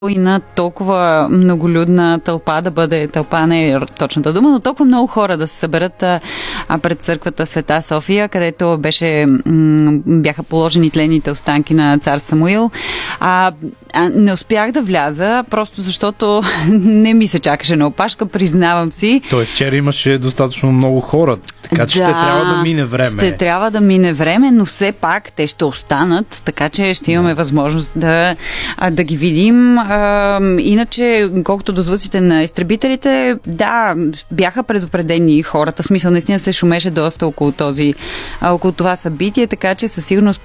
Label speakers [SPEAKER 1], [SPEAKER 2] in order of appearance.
[SPEAKER 1] и на толкова многолюдна тълпа, да бъде тълпа, не е точната дума, но толкова много хора да се съберат пред църквата Света София, където бяха положени тленните останки на цар Самуил. Не успях да вляза, просто защото не ми се чакаше на опашка, признавам си.
[SPEAKER 2] Той вчера имаше достатъчно много хора, така че ще трябва да мине време.
[SPEAKER 1] Ще трябва да мине време, но все пак те ще останат, така че ще имаме възможност да ги видим. Иначе, колкото до звуците на изтребителите, да, бяха предупредени хората. В смисъл, наистина се шумеше доста около това събитие, така че със сигурност